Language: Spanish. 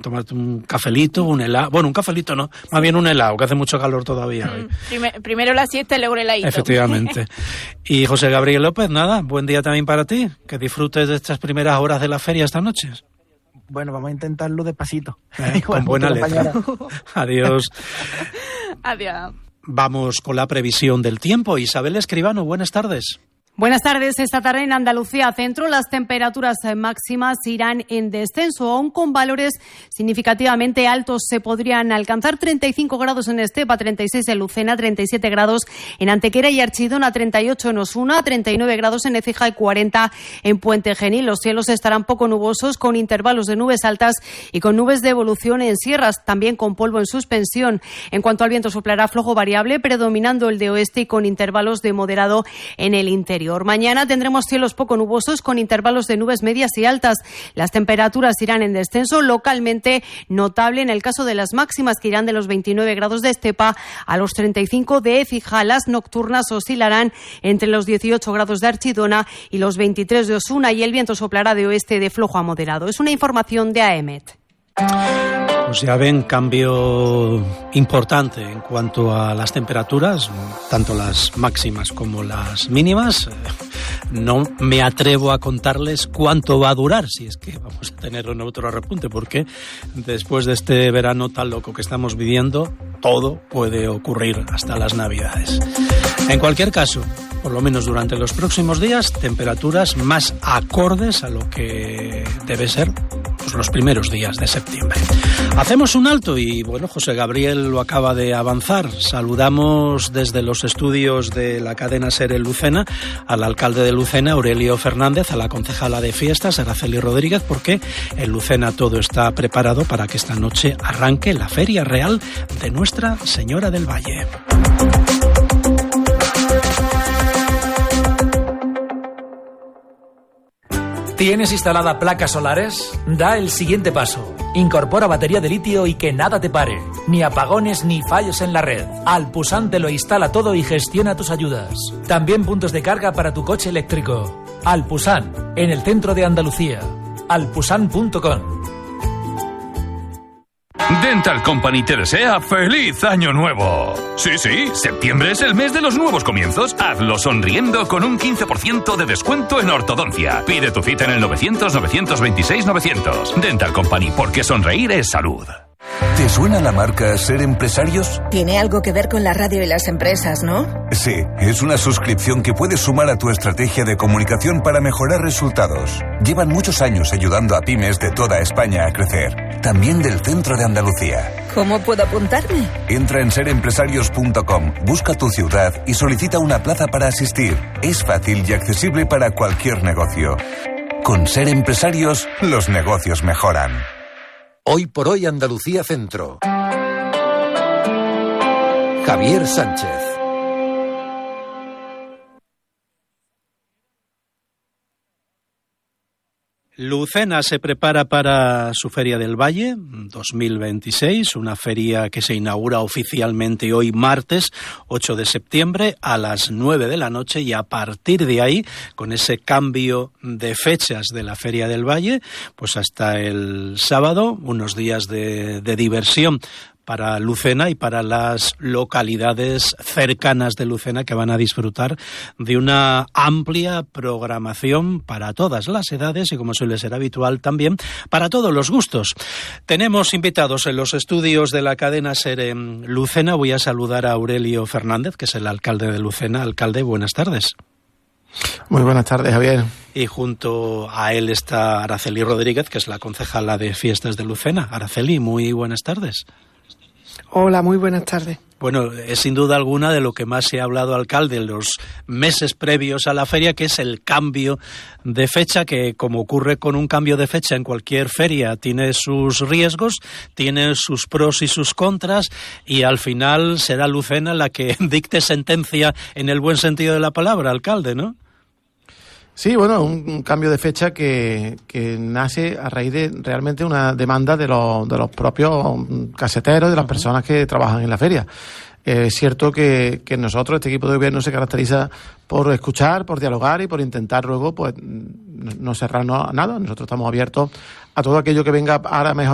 tomarte un cafelito, un helado. Bueno, un cafelito no, más bien un helado, que hace mucho calor todavía hoy. Primero la siesta y luego el heladito. Efectivamente. Y José Gabriel López, nada, buen día también para ti. Que disfrutes de estas primeras horas de la feria esta noche. Bueno, vamos a intentarlo despacito. Con buena letra. Adiós. Adiós. Vamos con la previsión del tiempo. Isabel Escribano, buenas tardes. Buenas tardes. Esta tarde en Andalucía Centro las temperaturas máximas irán en descenso, aún con valores significativamente altos. Se podrían alcanzar 35 grados en Estepa, 36 en Lucena, 37 grados en Antequera y Archidona, 38 en Osuna, 39 grados en Écija y 40 en Puente Genil. Los cielos estarán poco nubosos, con intervalos de nubes altas y con nubes de evolución en sierras, también con polvo en suspensión. En cuanto al viento, soplará flojo variable, predominando el de oeste y con intervalos de moderado en el interior. Mañana tendremos cielos poco nubosos con intervalos de nubes medias y altas. Las temperaturas irán en descenso, localmente notable en el caso de las máximas, que irán de los 29 grados de Estepa a los 35 de Écija. Las nocturnas oscilarán entre los 18 grados de Archidona y los 23 de Osuna, y el viento soplará de oeste de flojo a moderado. Es una información de AEMET. Pues ya ven, cambio importante en cuanto a las temperaturas, tanto las máximas como las mínimas. No me atrevo a contarles cuánto va a durar, si es que vamos a tener un otro repunte, porque después de este verano tan loco que estamos viviendo, todo puede ocurrir hasta las Navidades. En cualquier caso, por lo menos durante los próximos días, temperaturas más acordes a lo que debe ser pues, los primeros días de septiembre. Hacemos un alto y, bueno, José Gabriel lo acaba de avanzar. Saludamos desde los estudios de la cadena SER en Lucena al alcalde de Lucena, Aurelio Fernández, a la concejala de fiestas, Araceli Rodríguez, porque en Lucena todo está preparado para que esta noche arranque la Feria Real de Nuestra Señora del Valle. ¿Tienes instalada placas solares? Da el siguiente paso. Incorpora batería de litio y que nada te pare. Ni apagones ni fallos en la red. Alpusan te lo instala todo y gestiona tus ayudas. También puntos de carga para tu coche eléctrico. Alpusan, en el centro de Andalucía. alpusan.com. Dental Company te desea ¡Feliz Año Nuevo! Sí, septiembre es el mes de los nuevos comienzos. Hazlo sonriendo con un 15% de descuento en ortodoncia. Pide tu cita en el 900-926-900. Dental Company, porque sonreír es salud. ¿Te suena la marca Ser Empresarios? Tiene algo que ver con la radio y las empresas, ¿no? Sí, es una suscripción que puedes sumar a tu estrategia de comunicación para mejorar resultados. Llevan muchos años ayudando a pymes de toda España a crecer, también del centro de Andalucía. ¿Cómo puedo apuntarme? Entra en serempresarios.com, busca tu ciudad y solicita una plaza para asistir. Es fácil y accesible para cualquier negocio. Con Ser Empresarios, los negocios mejoran. Hoy por hoy Andalucía Centro. Javier Sánchez. Lucena se prepara para su Feria del Valle 2026, una feria que se inaugura oficialmente hoy martes 8 de septiembre a las 9 de la noche, y a partir de ahí, con ese cambio de fechas de la Feria del Valle, pues hasta el sábado, unos días de diversión para Lucena y para las localidades cercanas de Lucena, que van a disfrutar de una amplia programación para todas las edades y, como suele ser habitual, también para todos los gustos. Tenemos invitados en los estudios de la cadena SER en Lucena. Voy a saludar a Aurelio Fernández, que es el alcalde de Lucena. Alcalde, buenas tardes. Muy buenas tardes, Javier. Y junto a él está Araceli Rodríguez, que es la concejala de fiestas de Lucena. Araceli, muy buenas tardes. Hola, muy buenas tardes. Bueno, es sin duda alguna de lo que más se ha hablado, alcalde, en los meses previos a la feria, que es el cambio de fecha, que, como ocurre con un cambio de fecha en cualquier feria, tiene sus riesgos, tiene sus pros y sus contras, y al final será Lucena la que dicte sentencia en el buen sentido de la palabra, alcalde, ¿no? Sí, bueno, un cambio de fecha que nace a raíz de realmente una demanda de los propios caseteros, de las personas que trabajan en la feria. Es cierto que nosotros, este equipo de gobierno, se caracteriza por escuchar, por dialogar y por intentar luego pues no cerrarnos a nada. Nosotros estamos abiertos a todo aquello que venga ahora mejor